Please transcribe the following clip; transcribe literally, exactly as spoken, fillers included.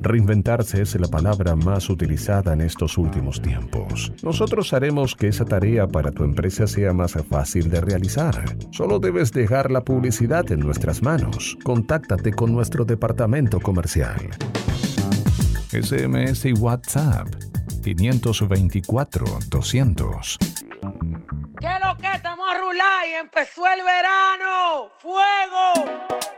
Reinventarse es la palabra más utilizada en estos últimos tiempos. Nosotros haremos que esa tarea para tu empresa sea más fácil de realizar. Solo debes dejar la publicidad en nuestras manos. Contáctate con nuestro departamento comercial. S M S y WhatsApp quinientos veinticuatro doscientos. ¿Qué lo que estamos a rular y empezó el verano? ¡Fuego!